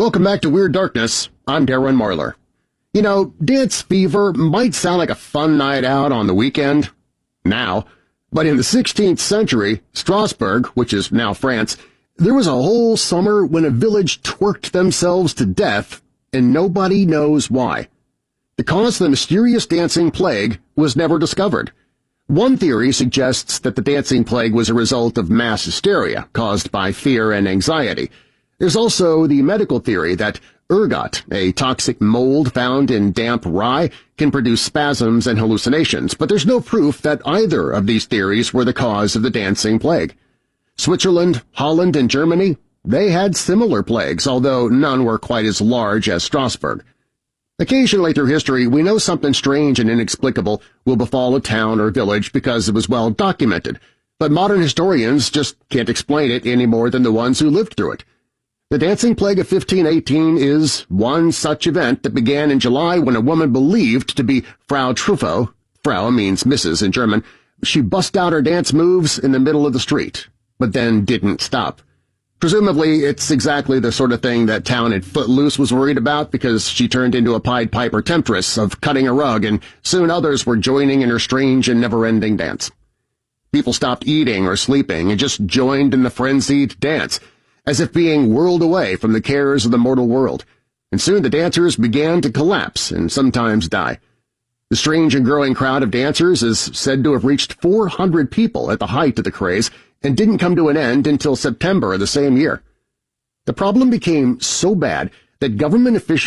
Welcome back to Weird Darkness. I'm Darren Marlar. You know, dance fever might sound like a fun night out on the weekend now, but in the 16th century, Strasbourg, which is now France, there was a whole summer when a village twerked themselves to death, and nobody knows why. The cause of the mysterious dancing plague was never discovered. One theory suggests that the dancing plague was a result of mass hysteria caused by fear and anxiety. There's also the medical theory that ergot, a toxic mold found in damp rye, can produce spasms and hallucinations, but there's no proof that either of these theories were the cause of the dancing plague. Switzerland, Holland, and Germany, they had similar plagues, although none were quite as large as Strasbourg. Occasionally through history, we know something strange and inexplicable will befall a town or village because it was well documented, but modern historians just can't explain it any more than the ones who lived through it. The Dancing Plague of 1518 is one such event that began in July when a woman believed to be Frau Truffaut, Frau means Mrs. in German, she bust out her dance moves in the middle of the street, but then didn't stop. Presumably, it's exactly the sort of thing that town at Footloose was worried about because she turned into a Pied Piper temptress of cutting a rug, and soon others were joining in her strange and never-ending dance. People stopped eating or sleeping and just joined in the frenzied dance, as if being whirled away from the cares of the mortal world, and soon the dancers began to collapse and sometimes die. The strange and growing crowd of dancers is said to have reached 400 people at the height of the craze and didn't come to an end until September of the same year. The problem became so bad that government officials